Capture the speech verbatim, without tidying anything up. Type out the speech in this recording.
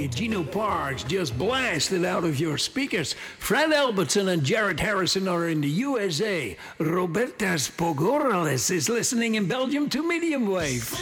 Gino Parks just blasted out of your speakers. Fred Albertson and Jared Harrison are in the U S A. Roberta Spogorales is listening in Belgium to medium wave.